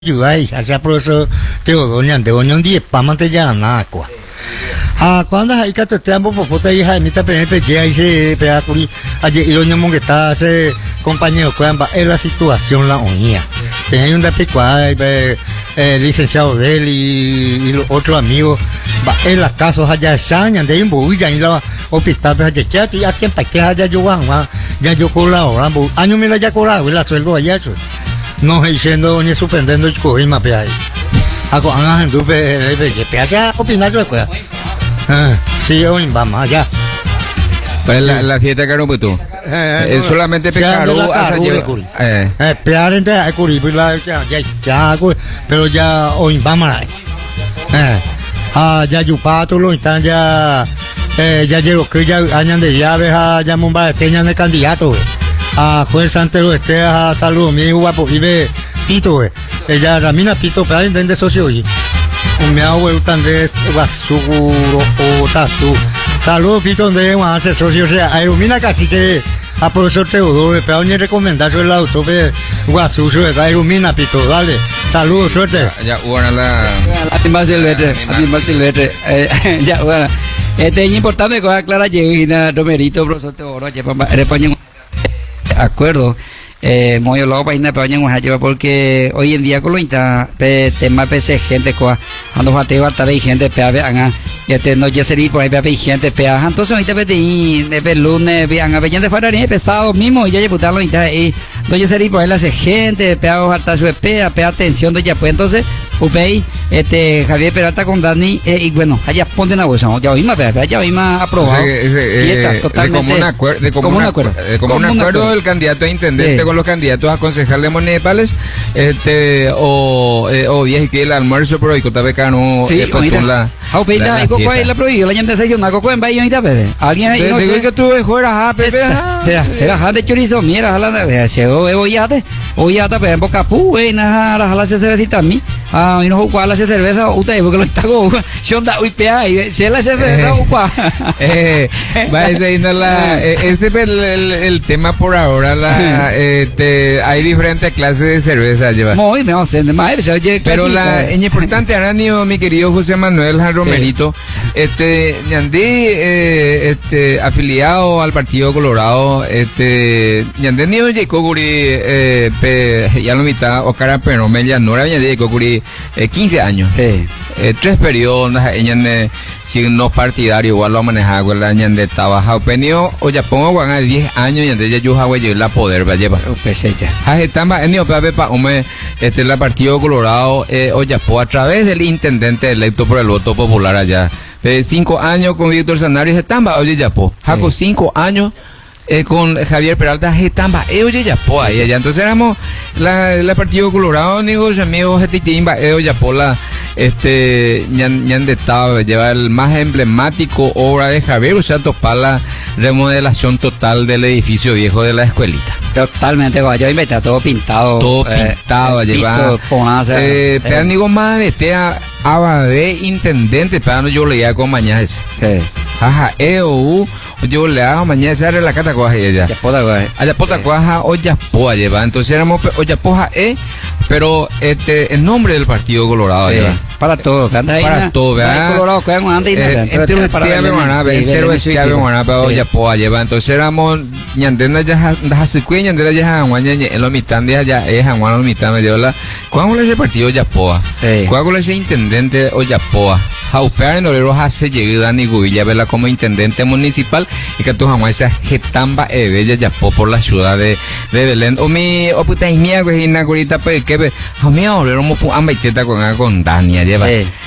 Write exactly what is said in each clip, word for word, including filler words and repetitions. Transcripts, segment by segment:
ayudai, hacia profesor Teodoro de Oñón diez para mantener nada quoi. Ah, cuando hay que te tiempo por puta hija de mi tapete que hay se pega curi allí y lo ñamo que está ese compañero cuamba es la situación la unía. Tenía un dapicua eh licenciado de él y, y los otros amigos va en las casas allá sañan de un builla y la hospital de allá ya ti hacen para que allá yo van ya yo colado año me la ya colado la sueldo allá eso. No diciendo ni suspendiendo el cojín más pe ahí. Hago anga en tu pe pe pe allá opinar yo pues. Ah, sí, hoy vamos allá. Pues la la fiesta que no puto. Eh, solamente pecaru hasta yo. Eh, eh, pear entre a curi pues la ya ya pero ya hoy vamos ahí. Eh, ah, ya yupato lo están ya eh ya llegó que ya añan de llaves a ya mumba teñan de candidato. A juez Santero este a saludo mi guapo y ve Tito eh ella Ramina Tito para entender socio y un me hago tan de basuro o tastu saludo Tito de un hace socio sea Aerumina casi que a profesor Teodoro pero ni recomendar el auto de guasuso de Aerumina Tito dale saludos suerte ya bueno la animal silvestre animal silvestre ya bueno este es importante que aclara Llegina Romerito profesor Teodoro ya para España acuerdo eh muy loco para ir a España porque hoy en día con lo inta tema pese gente coa ando fate bata de gente pe anga este no ya sería por ahí pe gente pe entonces ahorita pe de lunes vean a veinte de pesado mismo y ya putarlo inta y no ya sería por ahí la gente pe harta su pe pe atención de ya pues entonces upei este Javier Peralta con Dani eh, y bueno allá ponte una bolsa ya hoy más ya hoy más aprobado y está totalmente como un acuerdo de como un acuerdo como un acuerdo del candidato a intendente sí. Con los candidatos a concejal de municipales este o eh, o viaje que el almuerzo pero y cota becano sí, con la au peita y coco la prohibió la gente se una coco en baño y tape alguien no sé que tú fuera a pepe será de chorizo mira jala llegó bollate bollata pero en boca pu buena jala se cervecita a mí ah y no juega la cerveza usted porque lo está go yo da uy pea y se la cerveza juega eh va ese no la ese es el el tema por ahora la este hay diferentes clases de cerveza lleva muy me hace de más pero la es importante ahora mi querido José Manuel Romerito este Ñandé eh, este afiliado al Partido Colorado este Ñandé ni oye coguri eh pe ya lo mitad o cara pero me ya no era Ñandé coguri eh, quince años sí. eh, tres periodos Ñandé signo partidario igual lo manejaba con la Ñandé trabaja opinión o ya pongo van a diez años Ñandé ya yo hago la poder va llevar pesecha ah estaba en Opa pa hombre este la Partido Colorado eh, o ya a través del intendente electo por el voto popular allá eh, cinco años con Víctor Sanarios estamba oye ya po hago cinco años Eh, con Javier Peralta Getamba, eh, oye ya po ahí allá, entonces éramos la, la Partido Colorado, amigos, amigos, Getitimba, eh, oye po la, este, ñan, ñan de estaba, lleva el más emblemático obra de Javier, o sea, topar la remodelación total del edificio viejo de la escuelita. Totalmente, yo inventé todo pintado. Todo eh, pintado, eh, lleva. Eh, eh, pero digo más, vete a Abadé intendente, pero no yo le iba con mañana ese. Sí. Ajá, E O U, yo le hago mañana ese la cata cuaja y ella. Ya poda cuaja. Allá poda cuaja, o ya poa lleva. Entonces éramos, o ya poja E, pero este, el nombre del Partido Colorado sí. lleva. Para todo, para todo, ¿verdad? Colorado, que antes entero este Beguaná, entero este Beguaná, pero ya poa lleva. Entonces éramos, ñandena ya, ya se cuenya, ñandena ya janguaña, en los mitad de allá, es janguana los mitad, me dio la, ¿cuál es ese partido ya poa? ¿Cuál es ese intendente o ya poa? Jaupear en Orero hace llegar Dani Gubilla, verla como intendente municipal y que tu jamás esa Getamba e bella ya po por la ciudad de, de Belén. O mi, o puta, y mía, güey, inaugurita, pues, que ve, a mí ahora mo pu ambaiteta con con Dania, lleva.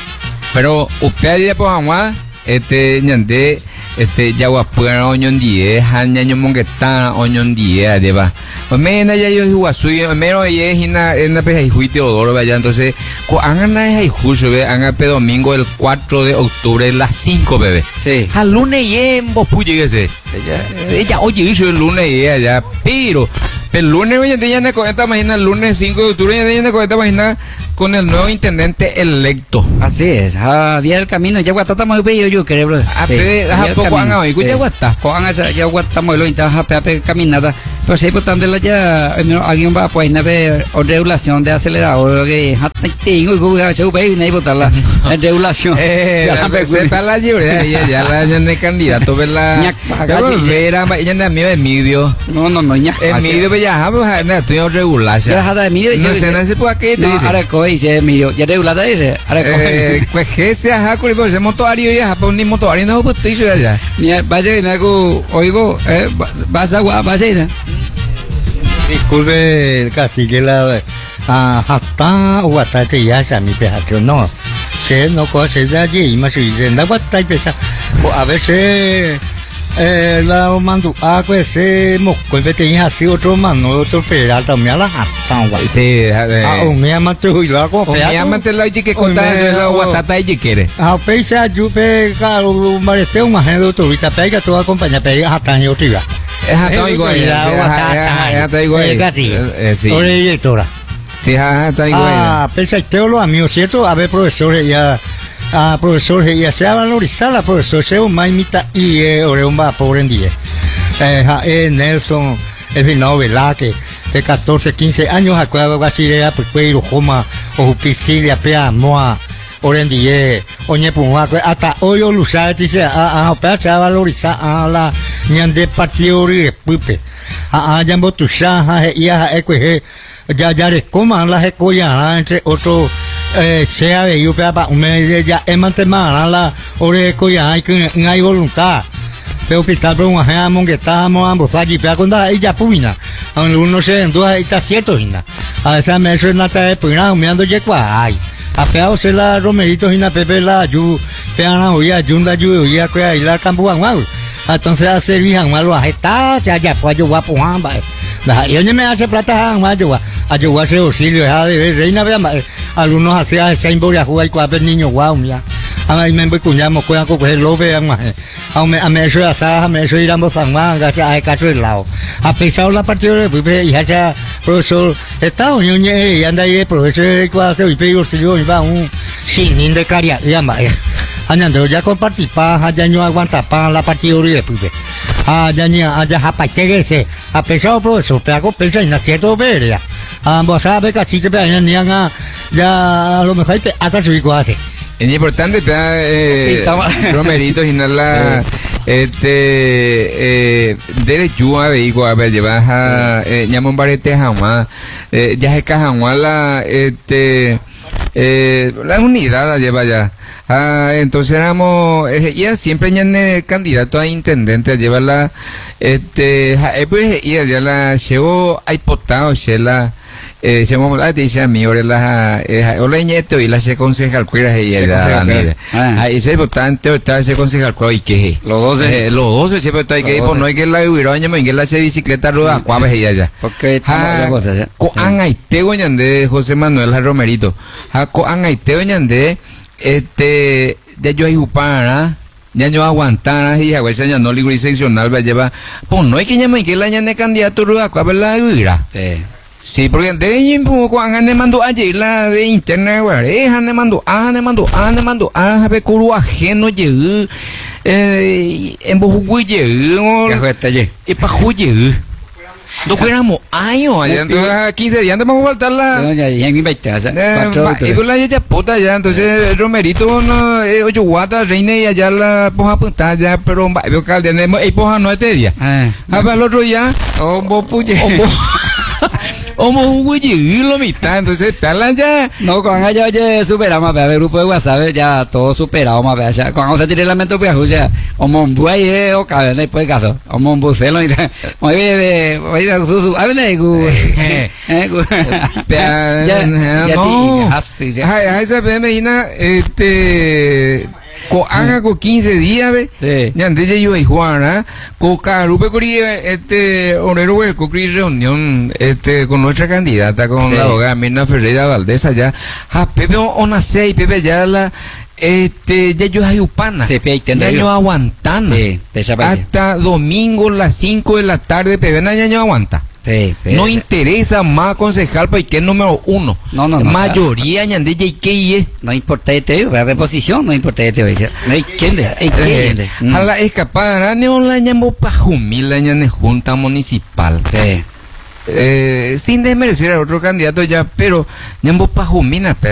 Pero, usted ya po jamás, este, ñandé, este, ya guapuera, oñón diez, año mongueta, oñón diez, lleva. Pues me ya yo iguasuy, mero y es en la en la pe juicio Teodoro vaya entonces co hagan ahí juicio ve hagan pe domingo el cuatro de octubre las cinco bebé. Sí. Al lunes y en vos puye ese. Ella ella oye hizo el lunes y allá, pero El lunes, oye, ya ne con esta página, el lunes cinco de octubre, ya ne con esta página con el nuevo intendente electo. Así es, a día del camino, ya guatata muy bello yo creo, bro. A pe, a poco han hoy, ya guata. Coan esa ya guata muy lo intenta a pe caminata. Pero si por tanto la ya alguien va pues na pe regulación de acelerador que tengo que se ve y botar la regulación. Eh, está la libre ya ya la de candidato ver la vera, ella no me medio. No, no, no, ya. El medio ya, pues no estoy regular. Ya de medio no se nace por aquí, no, ahora coi se medio, ya regulada dice. Ahora coi. Pues que se ha con el motoario ya, pues ni motoario no pues estoy ya. Ni vaya en algo oigo, eh vas a vaya. Disculpe, casi que la hasta o hasta te ya se mi pejacho no. Se no conoce de allí, más y de la guata y pesa. A veces eh, la mando a que se mosco y vete así otro mano, otro pedal también la hasta. Sí, ah, un me ama tú y lo hago. Un me ama te lo que contar la guatata y quiere. Ah, pesa yo pe caro marete un majero tu vista pega tu acompaña pega hasta yo tira. Es hasta igual. Es hasta igual. Eh, sí. Oye, Tora. Sí, hasta igual. Ah, pesa el los amigos, ¿cierto? A ver, profesores, ya. Ah, profesor, ya se ha valorizado la profesor, se un maimita y eh, oreumba pobre en día. Eh, eh, Nelson, el vinado Velázquez, de catorce, quince años, acuerdo así de pues, cuero, joma, o pisilia, pea, moa, orendie, oñe, puma, hasta hoy o luchar, dice, ah, ah, se ha valorizado a la ñande partido y pupe. Ah, ah, jambo tu shaha, ya, eque, ya, ya, les coman las ecoyas, entre otros. Eh, sea de yo para un mes ya es mantener la oreco ya hay que hay voluntad pero que está por un ajamo que estamos ambos allí pero cuando ella pumina aunque uno se entonces está cierto hina a esa me suena está pumina mirando ya cuá ay a peado se la romerito hina pepe la yu peana oía yunda yu oía que ahí la campo mal entonces a servir malo a está ya ya pues yo guapo amba y oye me hace plata más yo a yo hace auxilio ya de reina vea algunos hacían esa invoria jugar con el niño guau ya a mí me voy cuñamos con algo que lo vean más a mí a mí eso ya sabes a mí eso iramos a más gracias a caso del lado a pesar la partida de pues ya ya profesor está unión y anda ahí profesor que hace y pego si yo iba un sin de caria ya más andando ya con participa ya no aguanta para la partida de pues ah ya ni ya hapa que se a pesar profesor pero pensar en cierto ver ya ambos sabe que así te pegan ni haga ya a lo mejor hasta su hijo hace. Es importante, eh, Romerito, y la este eh, de Chua vehículo a ver llevar a llamar barete jamás eh, ya se jamás la este eh, la unidad la lleva ya. Ah, entonces éramos eh, ya siempre ya el candidato a intendente lleva la este eh, pues ya la llevó a hipotado la eh se mo la dice a mí ahora la eh hola nieto y la se concejal cuira y la ahí se importante está ese concejal cuira y que los dos eh, los dos siempre está que por no hay que la huiroña me que la se bicicleta rueda cuaves y allá porque la cosa co an aite goñande José Manuel Romerito ha co an aite goñande este de yo hay upara ya no aguantar y a veces ya no libre seccional va a llevar pues no hay que llamar que la ñande candidato rueda cuaves la huira sí. Sí, porque de cuando han mandado ayer la de internet, güey, han mandado, han mandado, han mandado, han ve curu ajeno llegue, eh, en bojugo llegue, y pa jugue. No queramos años, allá entonces quince días te vamos a faltar la. No, ya ya en mi baita, y pues la ya puta ya, entonces Romerito no, ocho guata, reina y allá la poja punta ya, pero veo que al día y poja no este día. Ah, el otro día, oh, bo puye. Como un güey lo mitad, entonces está la ya. No, con allá oye superamos a ver grupo de WhatsApp ya todo superado más vea ya. Cuando se tire la mente pues ya, como un buey o cabe después caso, como un bucelo y muy bien, oye su a ver gu. Eh gu. Ya no. Así ya. Ay, ay, se ve medina este co haga con quince días ve ya antes de yo y Juana co carupe cori este obrero we co reunión este con nuestra candidata con sí. La abogada Mirna Ferreira Valdés allá a Pepe ona seis Pepe ya la este ya yo hay upana sí, ya yo aguantando sí, hasta domingo las cinco de la tarde Pepe ya yo aguanta Sí, sí, no sí. interesa más concejal para que es número uno. No, no, no. Mayoría ñande y que No importa este, va a haber posición, no importa este, oye. No hay quién de, hay quién de. Mm. A la escapada, ne la ñambo pajumila ñane junta municipal. Sí. Eh, sin desmerecer a otro candidato ya, pero ñambo pajumina,